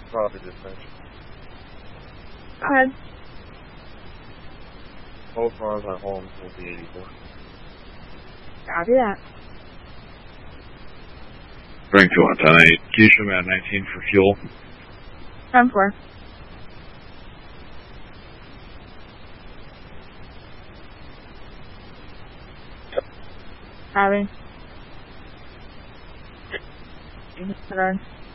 Profit dispatch. Go ahead. Both cars at home will be 84. Copy that. Springfield 10-8. Can you show me at 19 for fuel? 10-4. Copy. Turn.